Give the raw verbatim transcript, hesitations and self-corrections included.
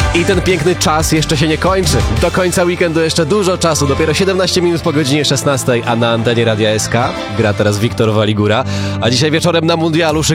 I ten piękny czas jeszcze się nie kończy. Do końca weekendu jeszcze dużo czasu, dopiero siedemnaście minut po godzinie szesnastej, a na antenie Radia S K gra teraz Wiktor Waligura. A dzisiaj wieczorem na mundialu szykują